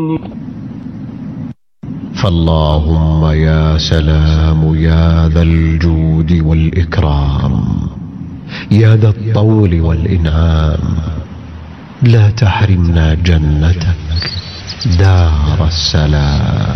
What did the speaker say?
فاللهم يا سلام يا ذا الجود والإكرام يا ذا الطول والإنعام لا تحرمنا جنتك دار السلام.